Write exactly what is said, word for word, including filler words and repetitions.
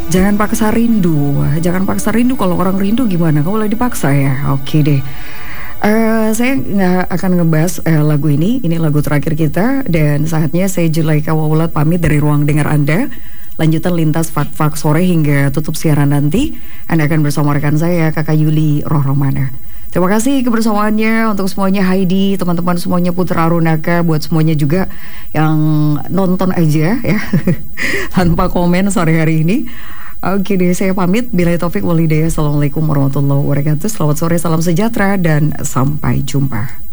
Jangan paksa rindu. Jangan paksa rindu. Kalau orang rindu gimana? Kamu lagi dipaksa ya? Oke deh. Uh, saya nggak akan ngebahas uh, lagu ini. Ini lagu terakhir kita. Dan saatnya saya Julaika Waulat pamit dari ruang dengar Anda. Lanjutan lintas fak-fak sore hingga tutup siaran nanti. Anda akan bersama rekan saya, Kakak Yuli Rohrohmana. Terima kasih kebersamaannya untuk semuanya, Heidi, teman-teman semuanya, Putra Arunaka, buat semuanya juga yang nonton aja ya tanpa komen sore hari ini. Oke deh, saya pamit. Billahi taufik wal hidayah. Assalamualaikum warahmatullahi wabarakatuh. Selamat sore, salam sejahtera dan sampai jumpa.